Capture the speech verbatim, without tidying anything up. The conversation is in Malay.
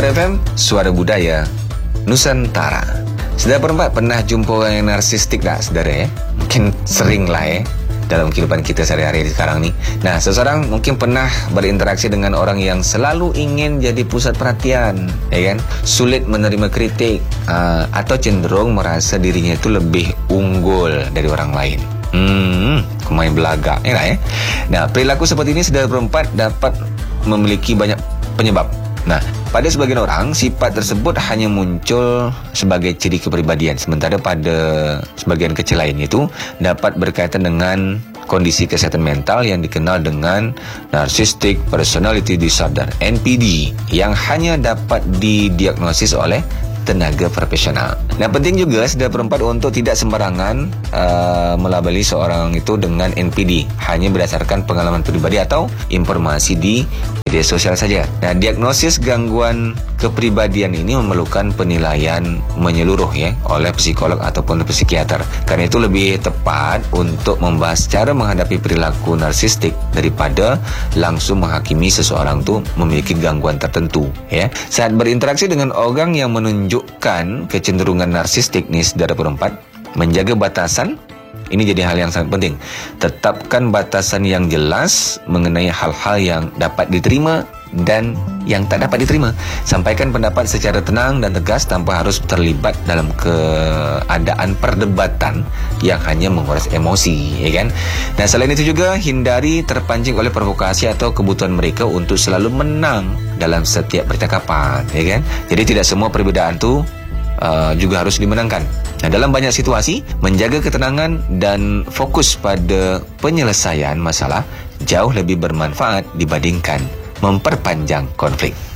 Kembar F M, Suara Budaya Nusantara. Saudara perempat, pernah jumpa orang yang narsistik tak, saudara ya? Mungkin sering lah ya, dalam kehidupan kita sehari-hari sekarang ni. Nah, seseorang mungkin pernah berinteraksi dengan orang yang selalu ingin jadi pusat perhatian, ya kan? Sulit menerima kritik, uh, atau cenderung merasa dirinya itu lebih unggul dari orang lain. Hmm, main belagak, ya tak, ya? Nah, perilaku seperti ini, saudara perempat, dapat memiliki banyak penyebab. Nah, pada sebagian orang, sifat tersebut hanya muncul sebagai ciri kepribadian, sementara pada sebagian kecil lainnya itu dapat berkaitan dengan kondisi kesihatan mental yang dikenal dengan Narcissistic Personality Disorder, N P D, yang hanya dapat didiagnosis oleh tenaga profesional. Nah, penting juga saudara perempat untuk tidak sembarangan uh, melabeli seorang itu dengan N P D hanya berdasarkan pengalaman pribadi atau informasi di media sosial saja. Nah, diagnosis gangguan kepribadian ini memerlukan penilaian menyeluruh ya oleh psikolog ataupun psikiater. Karena itu lebih tepat untuk membahas cara menghadapi perilaku narsistik daripada langsung menghakimi seseorang itu memiliki gangguan tertentu ya. Saat berinteraksi dengan orang yang menunjukkan kecenderungan narsistik nih, saudara perempat, menjaga batasan ini jadi hal yang sangat penting. Tetapkan batasan yang jelas mengenai hal-hal yang dapat diterima dan yang tak dapat diterima. Sampaikan pendapat secara tenang dan tegas tanpa harus terlibat dalam keadaan perdebatan yang hanya menguras emosi, ya kan? Dan selain itu juga hindari terpancing oleh provokasi atau kebutuhan mereka untuk selalu menang dalam setiap percakapan, ya kan? Jadi tidak semua perbedaan tu Uh, juga harus dimenangkan. Nah, dalam banyak situasi, menjaga ketenangan dan fokus pada penyelesaian masalah jauh lebih bermanfaat dibandingkan memperpanjang konflik.